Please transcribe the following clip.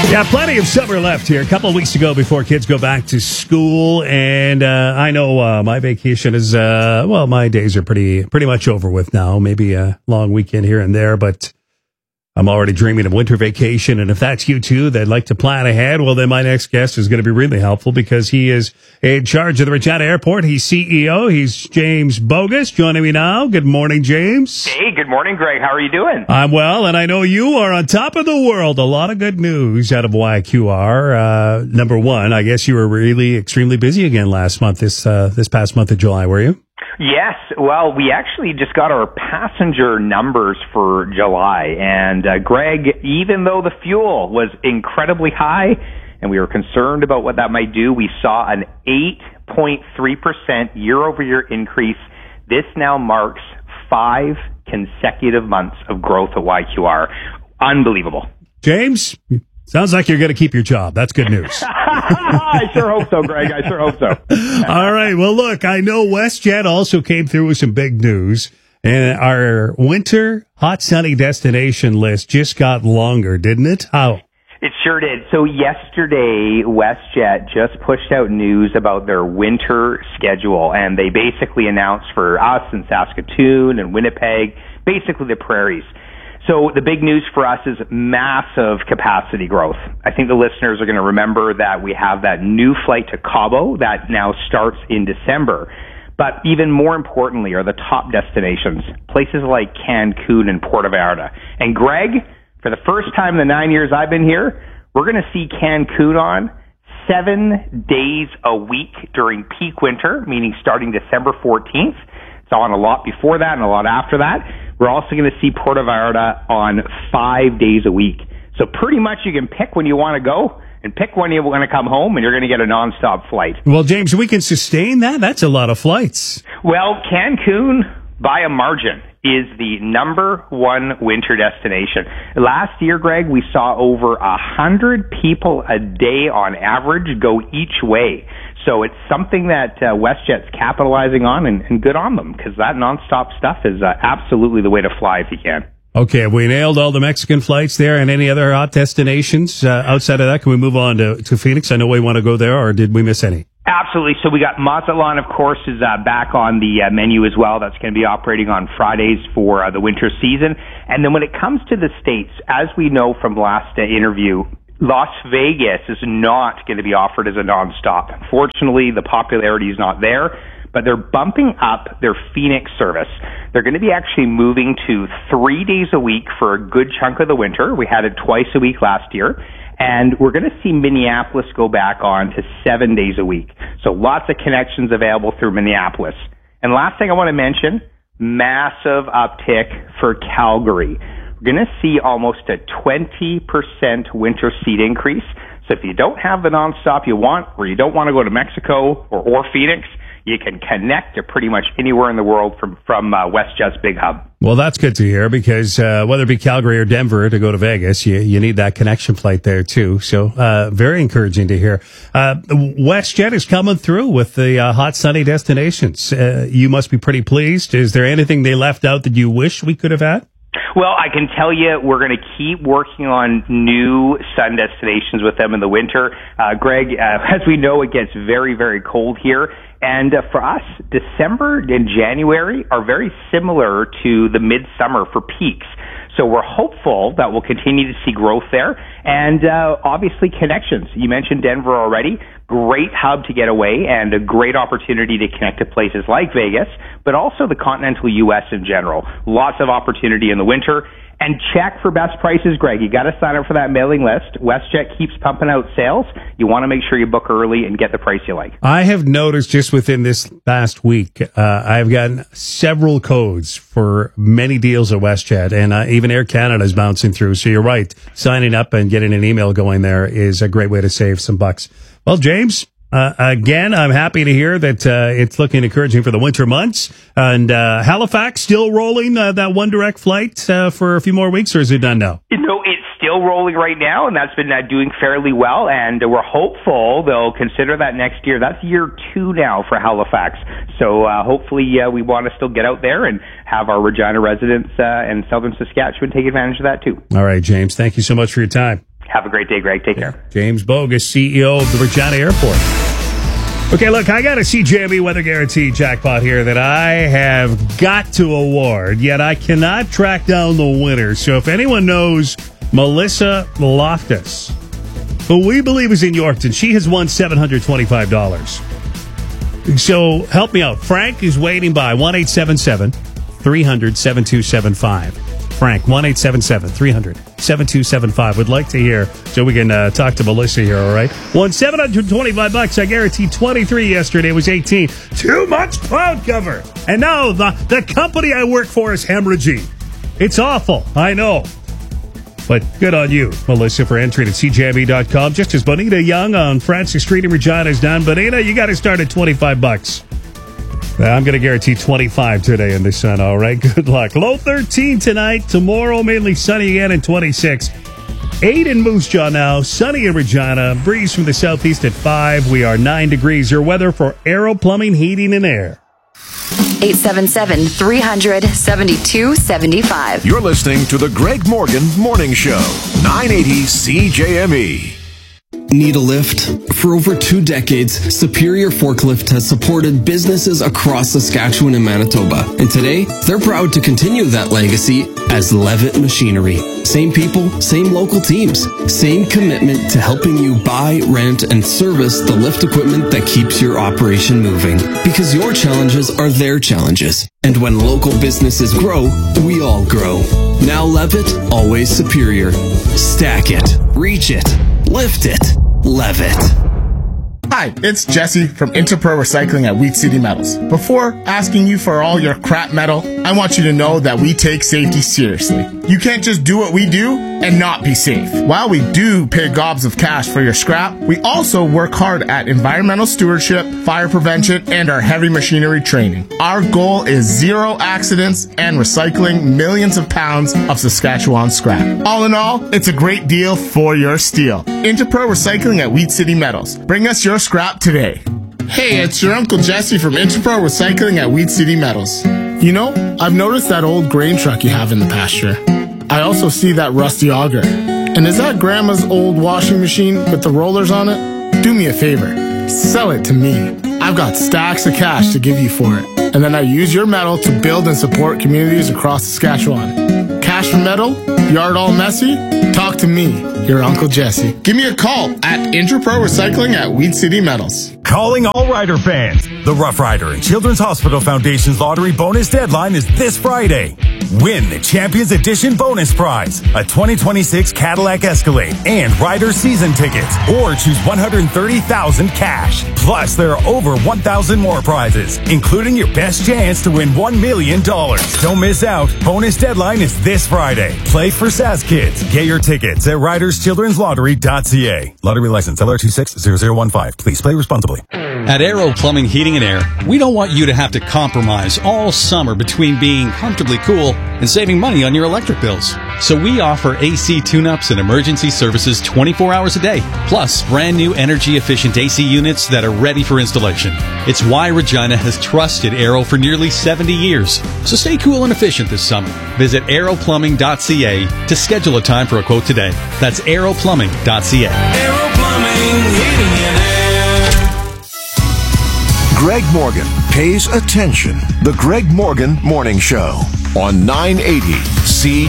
Yeah, plenty of summer left here. A couple of weeks to go before kids go back to school, and I know my vacation is my days are pretty much over with now. Maybe a long weekend here and there, but I'm already dreaming of winter vacation. And if that's you too, that'd like to plan ahead, well, then my next guest is going to be really helpful because he is in charge of the Regina Airport. He's CEO. He's James Bogus joining me now. Good morning, James. Hey, good morning, Greg. How are you doing? I'm well, and I know you are on top of the world. A lot of good news out of YQR. Number one, I guess you were really extremely busy again last month, this past month of July, were you? Yes. Well, we actually just got our passenger numbers for July. And, Greg, even though the fuel was incredibly high and we were concerned about what that might do, we saw an 8.3% year-over-year increase. This now marks 5 consecutive months of growth at YQR. Unbelievable. James, sounds like you're going to keep your job. That's good news. I sure hope so, Greg. I sure hope so. All right. Well, look, I know WestJet also came through with some big news, and our winter hot sunny destination list just got longer, didn't it? How? It sure did. So yesterday, WestJet just pushed out news about their winter schedule, and they basically announced for us in Saskatoon and Winnipeg, basically the prairies. So the big news for us is massive capacity growth. I think the listeners are going to remember that we have that new flight to Cabo that now starts in December. But even more importantly are the top destinations, places like Cancun and Puerto Vallarta. And Greg, for the first time in the 9 years I've been here, we're going to see Cancun on 7 days a week during peak winter, meaning starting December 14th. It's on a lot before that and a lot after that. We're also going to see Puerto Vallarta on 5 days a week. So pretty much you can pick when you want to go and pick when you want to come home, and you're going to get a nonstop flight. Well, James, we can sustain that. That's a lot of flights. Well, Cancun, by a margin, is the number one winter destination. Last year, Greg, we saw over 100 people a day on average go each way. So it's something that WestJet's capitalizing on, and good on them, because that nonstop stuff is absolutely the way to fly if you can. Okay, we nailed all the Mexican flights there, and any other hot destinations outside of that? Can we move on to Phoenix? I know we want to go there, or did we miss any? Absolutely. So we got Mazatlan, of course, is back on the menu as well. That's going to be operating on Fridays for the winter season. And then when it comes to the States, as we know from last interview, Las Vegas is not going to be offered as a nonstop. Unfortunately, the popularity is not there, but they're bumping up their Phoenix service. They're going to be actually moving to 3 days a week for a good chunk of the winter. We had it twice a week last year. And we're going to see Minneapolis go back on to 7 days a week. So lots of connections available through Minneapolis. And last thing I want to mention, massive uptick for Calgary. We're going to see almost a 20% winter seat increase. So if you don't have the nonstop you want, or you don't want to go to Mexico or Phoenix, you can connect to pretty much anywhere in the world from WestJet's big hub. Well, that's good to hear, because whether it be Calgary or Denver to go to Vegas, you need that connection flight there too. So very encouraging to hear. WestJet is coming through with the hot sunny destinations. You must be pretty pleased. Is there anything they left out that you wish we could have had? Well, I can tell you we're going to keep working on new sun destinations with them in the winter. Greg, as we know, it gets very, very cold here. And for us, December and January are very similar to the midsummer for peaks. So we're hopeful that we'll continue to see growth there. And obviously connections. You mentioned Denver already. Great hub to get away and a great opportunity to connect to places like Vegas, but also the continental U.S. in general. Lots of opportunity in the winter. And check for best prices, Greg. You got to sign up for that mailing list. WestJet keeps pumping out sales. You want to make sure you book early and get the price you like. I have noticed just within this past week, I've gotten several codes for many deals at WestJet, and even Air Canada is bouncing through. So you're right. Signing up and getting an email going there is a great way to save some bucks. Well, James, again, I'm happy to hear that it's looking encouraging for the winter months. And Halifax still rolling that one direct flight for a few more weeks, or is it done now? No, it's still rolling right now, and that's been doing fairly well. And we're hopeful they'll consider that next year. That's year 2 now for Halifax. So hopefully we want to still get out there and have our Regina residents and Southern Saskatchewan take advantage of that too. All right, James. Thank you so much for your time. Have a great day, Greg. Take care. James Bogus, CEO of the Regina Airport. Okay, look, I got a CJME Weather Guarantee jackpot here that I have got to award, yet I cannot track down the winner. So if anyone knows Melissa Loftus, who we believe is in Yorkton, she has won $725. So help me out. Frank is waiting by 1-877-300-7275. Frank, 1-877-300-7275. Would like to hear, so we can talk to Melissa here, all right? Won $725. I guaranteed 23 yesterday. It was 18. Too much cloud cover. And now the company I work for is hemorrhaging. It's awful. I know. But good on you, Melissa, for entering at CJME.com. Just as Bonita Young on Francis Street in Regina is done. Bonita, you got to start at $25. I'm going to guarantee 25 today in the sun, all right? Good luck. Low 13 tonight. Tomorrow, mainly sunny again and 26. 8 in Moose Jaw now. Sunny in Regina. Breeze from the southeast at 5. We are 9 degrees. Your weather for Aero Plumbing, Heating, and Air. 877-300-7275. You're listening to the Greg Morgan Morning Show. 980 CJME. Need a lift? For over 2 decades, Superior Forklift has supported businesses across Saskatchewan and Manitoba. And today, they're proud to continue that legacy as Levitt Machinery. Same people, same local teams, same commitment to helping you buy, rent, and service the lift equipment that keeps your operation moving. Because your challenges are their challenges. And when local businesses grow, we all grow. Now Levitt, always superior. Stack it, reach it, lift it, Levitt. Hi, it's Jesse from Interpro Recycling at Wheat City Metals. Before asking you for all your crap metal, I want you to know that we take safety seriously. You can't just do what we do and not be safe. While we do pay gobs of cash for your scrap, we also work hard at environmental stewardship, fire prevention, and our heavy machinery training. Our goal is 0 accidents and recycling millions of pounds of Saskatchewan scrap. All in all, it's a great deal for your steel. Interpro Recycling at Wheat City Metals. Bring us your scrap today. Hey, it's your Uncle Jesse from Interpro Recycling at Wheat City Metals. You know, I've noticed that old grain truck you have in the pasture. I also see that rusty auger. And is that Grandma's old washing machine with the rollers on it? Do me a favor. Sell it to me. I've got stacks of cash to give you for it. And then I use your metal to build and support communities across Saskatchewan. Cash for metal? Yard all messy? Talk to me, your Uncle Jesse. Give me a call at Interpro Recycling at Wheat City Metals. Calling all Rider fans. The Rough Rider and Children's Hospital Foundation's lottery bonus deadline is this Friday. Win the Champions Edition bonus prize, a 2026 Cadillac Escalade and Rider season tickets, or choose $130,000 cash. Plus, there are over 1,000 more prizes, including your best chance to win $1 million. Don't miss out. Bonus deadline is this Friday. Play for SAS Kids. Get your tickets at riderschildrenslottery.ca. Lottery license LR260015. Please play responsibly. At Aero Plumbing, Heating, and Air, we don't want you to have to compromise all summer between being comfortably cool and saving money on your electric bills. So we offer AC tune-ups and emergency services 24 hours a day, plus brand new energy-efficient AC units that are ready for installation. It's why Regina has trusted Aero for nearly 70 years. So stay cool and efficient this summer. Visit aeroplumbing.ca to schedule a time for a quote today. That's aeroplumbing.ca. Aero Plumbing, Heating, and Air. Greg Morgan pays attention. The Greg Morgan Morning Show on 980 CJME.